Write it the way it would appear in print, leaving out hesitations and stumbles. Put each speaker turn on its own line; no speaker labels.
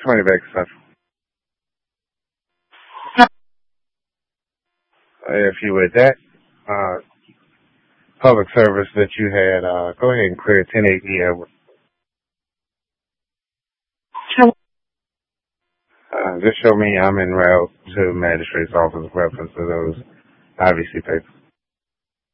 20 back Central. If you with that, public service that you had, go ahead and clear 1080 Edward. Just show me I'm en route to magistrate's office with reference to those IVC papers.